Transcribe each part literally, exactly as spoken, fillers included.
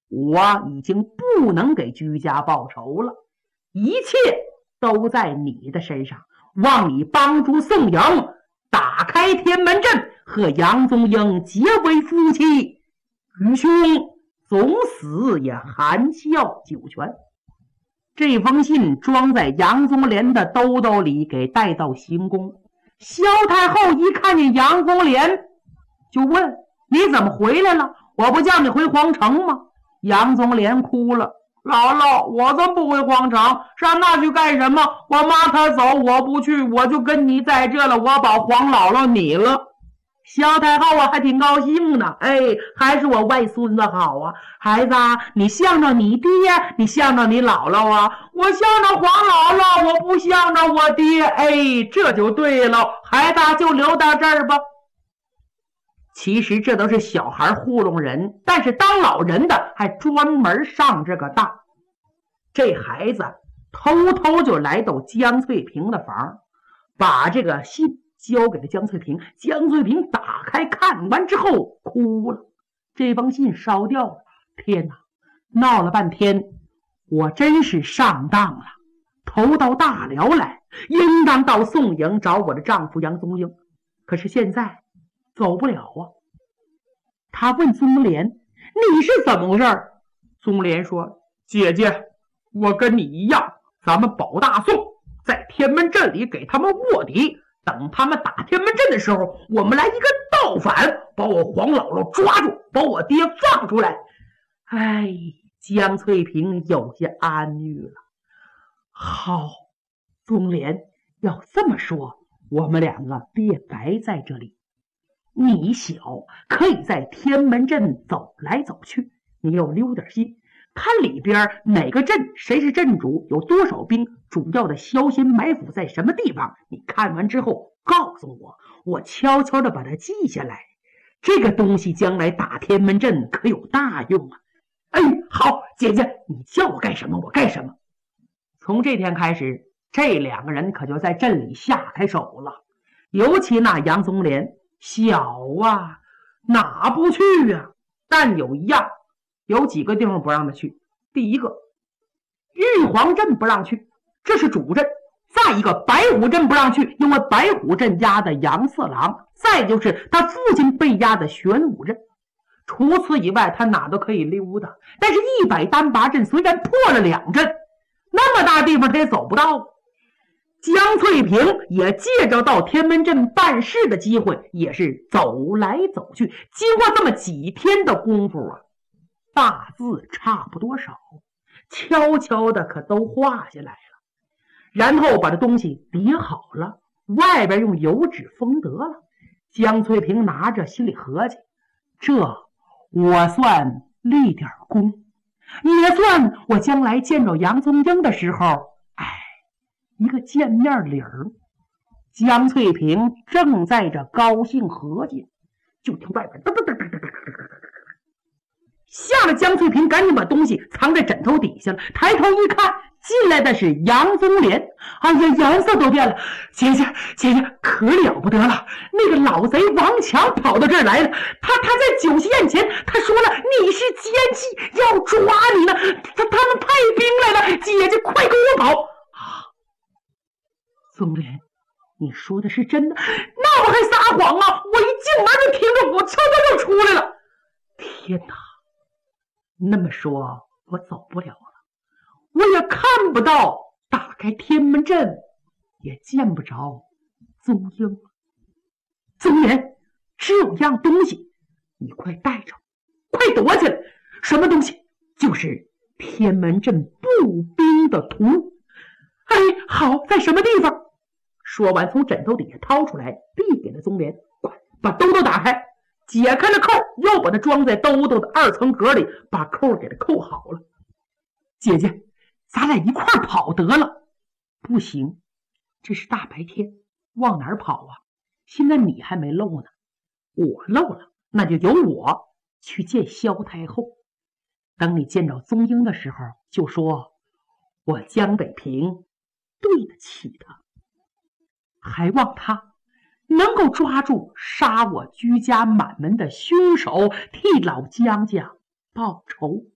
我已经不能给居家报仇了，一切都在你的身上，望你帮助宋营打开天门阵，和杨宗英结为夫妻，愚兄总死也含笑九泉。这封信装在杨宗廉的兜兜里，给带到行宫。萧太后一看见杨宗廉，就问：你怎么回来了？我不叫你回皇城吗？杨宗廉哭了：姥姥，我怎么不回皇城？上那去干什么？我妈她走，我不去，我就跟你在这了，我保黄姥姥你了。萧太后啊，还挺高兴呢。哎，还是我外孙子好啊，孩子啊，你向着你爹，你向着你姥姥啊。我向着黄姥姥，我不向着我爹。哎，这就对了，孩子就留到这儿吧。其实这都是小孩糊弄人，但是当老人的还专门上这个当。这孩子偷偷就来到江翠萍的房，把这个信交给了江翠萍。江翠萍打开看完之后哭了，这封信烧掉了。天哪，闹了半天，我真是上当了，投到大辽来，应当到宋营找我的丈夫杨宗英，可是现在走不了啊。他问宗廉：你是怎么回事？宗廉说：姐姐，我跟你一样，咱们保大宋，在天门阵里给他们卧底，等他们打天门阵的时候，我们来一个倒反，把我黄姥姥抓住，把我爹放出来。哎，江翠萍有些安郁了。好，宗廉，要这么说，我们两个别白在这里。你小，可以在天门阵走来走去，你又溜点心，看里边哪个阵，谁是阵主，有多少兵，主要的消息埋伏在什么地方，你看完之后告诉我，我悄悄的把它记下来。这个东西将来打天门阵可有大用啊！哎，好，姐姐，你叫我干什么我干什么。从这天开始，这两个人可就在镇里下开手了。尤其那杨宗廉小啊，哪不去啊？但有一样，有几个地方不让他去。第一个，玉皇镇不让去，这是主镇。再一个，白虎镇不让去，因为白虎镇压的杨四郎。再就是他父亲被压的玄武镇。除此以外，他哪都可以溜达。但是一百单八镇虽然破了两镇，那么大地方他也走不到。江翠萍也借着到天门镇办事的机会，也是走来走去。经过这么几天的功夫啊，大字差不多少，悄悄的可都画下来了。然后把这东西叠好了，外边用油纸封得了。江翠萍拿着心里合计，这我算立点功，也算我将来见着杨宗英的时候，哎，一个见面礼儿。江翠萍正在这高兴合计，就听外边噔噔噔噔噔噔噔噔，吓得江翠萍赶紧把东西藏在枕头底下了。抬头一看，进来的是杨宗廉。哎呀，颜色都变了。姐姐，姐姐，可了不得了！那个老贼王强跑到这儿来了。他他在酒席宴前，他说了你是奸细，要抓你呢。他他们派兵来了，姐姐快跟我跑！啊，宗廉，你说的是真的？那我还撒谎啊！我一进门就听着我悄悄就出来了。天哪！那么说，我走不了了。我也看不到，打开天门阵也见不着宗英。宗廉，只有样东西，你快带着，快躲起来。什么东西？就是天门阵步兵的图。哎，好，在什么地方？说完，从枕头底下掏出来，递给了宗廉。快把兜兜打开，解开了扣，又把它装在兜兜的二层格里，把扣给它扣好了。姐姐，咱俩一块儿跑得了。不行，这是大白天，往哪儿跑啊？现在你还没漏呢，我漏了，那就由我去见萧太后。等你见着宗英的时候，就说我江北平对得起他，还望他能够抓住杀我居家满门的凶手，替老江家报仇。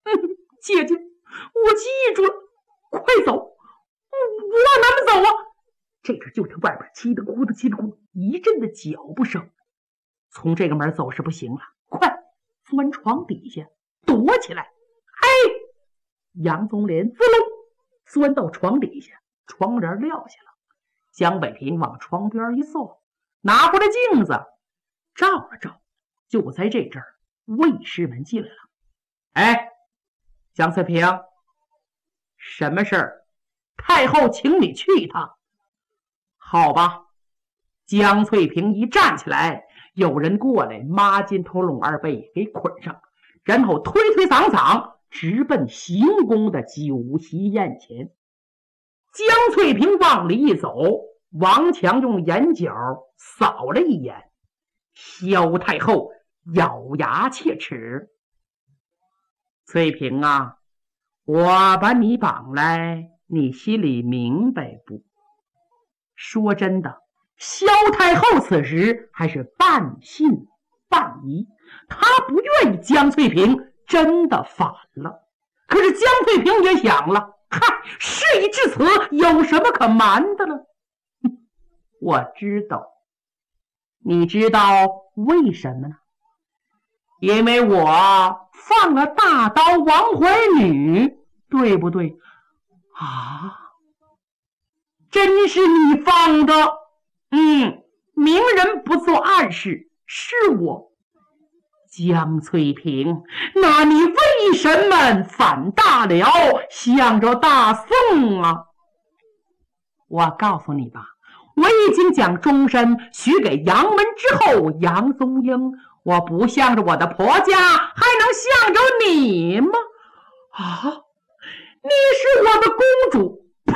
姐姐，我记住了，快走，我往哪边走啊？这阵就听外边叽里咕噜叽里咕噜一阵的脚步声，从这个门走是不行了，快钻床底下躲起来！嘿，杨宗连滋楞钻到床底下，窗帘撂下了。江北平往床边一坐，拿过来镜子照了照。就在这阵儿，卫士们进来了。哎，江翠平，什么事儿？太后请你去一趟。好吧。江翠平一站起来，有人过来抹金头龙二背给捆上，然后推推搡搡直奔行宫的酒席宴前。江翠平往里一走，王强用眼角扫了一眼，萧太后咬牙切齿：翠平啊，我把你绑来，你心里明白不？说真的，萧太后此时还是半信半疑，她不愿意江翠平真的反了。可是江翠平也想了，嗨，事已至此，有什么可瞒的了？我知道。你知道为什么呢？因为我放了大刀王怀女，对不对？啊，真是你放的？嗯，明人不做暗事，是我。江翠平，那你为什么反大辽，向着大宋啊？我告诉你吧，我已经将终身许给杨门之后杨宗英，我不向着我的婆家，还能向着你吗？啊，你是我的公主，呸！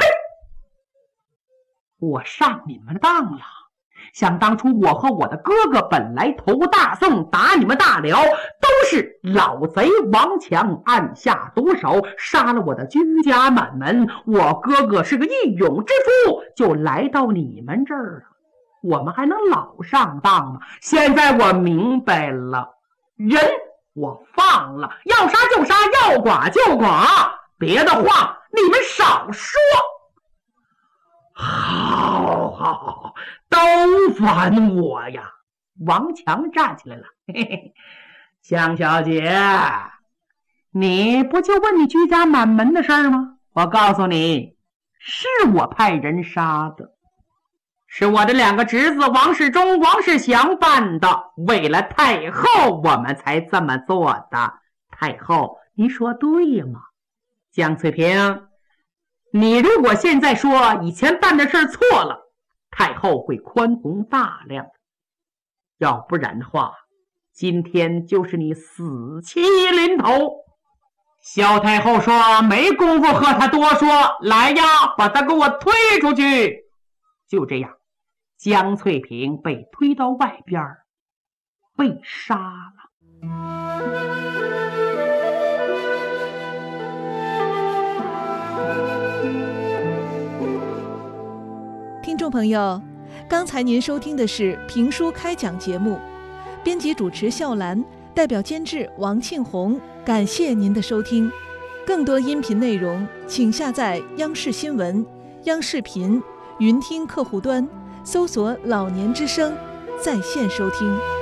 我上你们当了。想当初我和我的哥哥本来投大宋，打你们大辽，都是老贼王强暗下毒手，杀了我的居家满门。我哥哥是个义勇之夫，就来到你们这儿了，我们还能老上当吗？现在我明白了，人我放了，要杀就杀，要剐就剐，别的话你们少说。好好好，都烦我呀！王强站起来了，嘿嘿，江小姐，你不就问你居家满门的事儿吗？我告诉你，是我派人杀的，是我的两个侄子王世忠、王世祥办的，为了太后我们才这么做的。太后，你说对吗？江翠平，你如果现在说以前办的事错了，太后会宽宏大量的，要不然的话，今天就是你死期临头。萧太后说没工夫和他多说，来呀，把他给我推出去。就这样，江翠平被推到外边，被杀了。 听众朋友，刚才您收听的是评书开讲节目，编辑主持笑兰，代表监制王庆红，感谢您的收听。更多音频内容请下载央视新闻、央视频云听客户端，搜索老年之声在线收听。